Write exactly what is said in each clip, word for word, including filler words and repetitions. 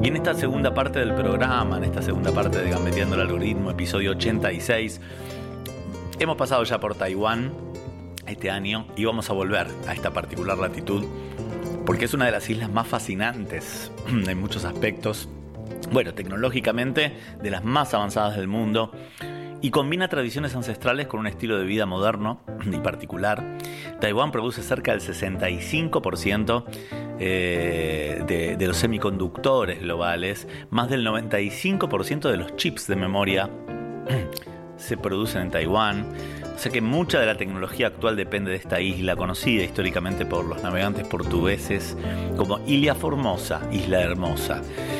Y en esta segunda parte del programa, en esta segunda parte de Gambeteando el Algoritmo, episodio ochenta y seis, hemos pasado ya por Taiwán este año y vamos a volver a esta particular latitud porque es una de las islas más fascinantes en muchos aspectos. Bueno, tecnológicamente de las más avanzadas del mundo y combina tradiciones ancestrales con un estilo de vida moderno y particular. Taiwán produce cerca del sesenta y cinco por ciento eh, de, de los semiconductores globales, más del noventa y cinco por ciento de los chips de memoria se producen en Taiwán. O sea que mucha de la tecnología actual depende de esta isla, conocida históricamente por los navegantes portugueses como Ilha Formosa, Isla Hermosa.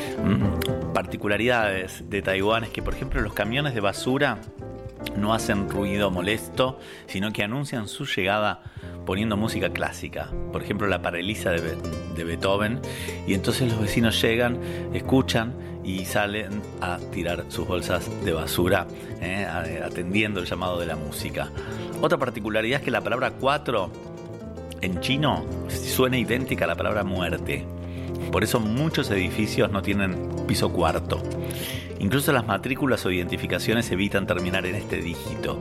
Mm, particularidades de Taiwán es que, por ejemplo, los camiones de basura no hacen ruido molesto, sino que anuncian su llegada poniendo música clásica, por ejemplo la Paralisa de, Be- de Beethoven, y entonces los vecinos llegan, escuchan y salen a tirar sus bolsas de basura, eh, atendiendo el llamado de la música. Otra particularidad es que la palabra cuatro en chino suena idéntica a la palabra muerte. Por eso muchos edificios no tienen piso cuarto. Incluso las matrículas o identificaciones evitan terminar en este dígito.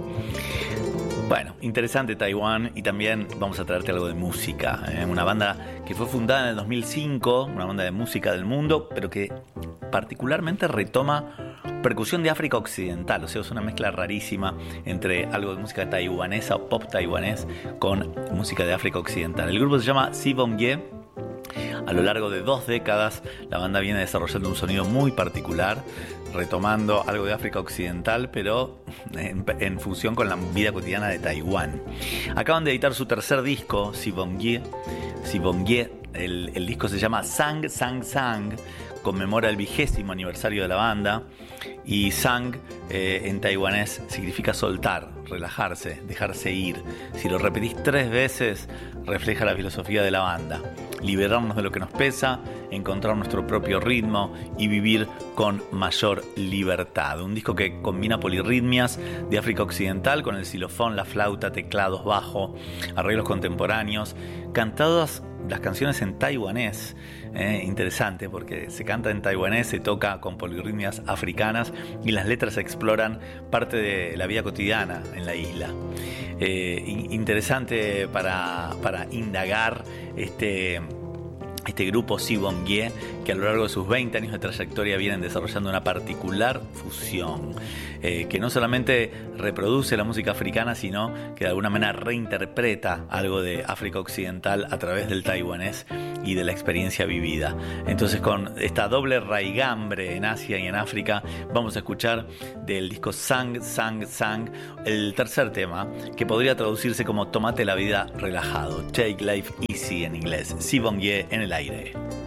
Bueno, interesante Taiwán, y también vamos a traerte algo de música. ¿eh? Una banda que fue fundada en el dos mil cinco, una banda de música del mundo, pero que particularmente retoma percusión de África Occidental. O sea, es una mezcla rarísima entre algo de música taiwanesa o pop taiwanés con música de África Occidental. El grupo se llama Si Bom Ye. A lo largo de dos décadas, la banda viene desarrollando un sonido muy particular, retomando algo de África Occidental, pero en, en función con la vida cotidiana de Taiwán. Acaban de editar su tercer disco, Si Bom Ye. Si Bom Ye, el, el disco se llama Sang Sang Sang, conmemora el vigésimo aniversario de la banda, y Sang eh, en taiwanés significa soltar, relajarse, dejarse ir. Si lo repetís tres veces, refleja la filosofía de la banda: liberarnos de lo que nos pesa, encontrar nuestro propio ritmo y vivir con mayor libertad. Un disco que combina polirritmias de África Occidental con el xilofón, la flauta, teclados, bajo, arreglos contemporáneos, cantadas las canciones en taiwanés. Eh, interesante porque se canta en taiwanés, se toca con polirritmias africanas y las letras exploran parte de la vida cotidiana en la isla. Eh, interesante para, para indagar este... Este grupo Si Bom Ye, que a lo largo de sus veinte años de trayectoria vienen desarrollando una particular fusión, eh, que no solamente reproduce la música africana, sino que de alguna manera reinterpreta algo de África Occidental a través del taiwanés y de la experiencia vivida. Entonces, con esta doble raigambre en Asia y en África, vamos a escuchar del disco Sang Sang Sang el tercer tema, que podría traducirse como Tómate la vida relajado, Take Life Easy en inglés. Si Bom Ye en el aire.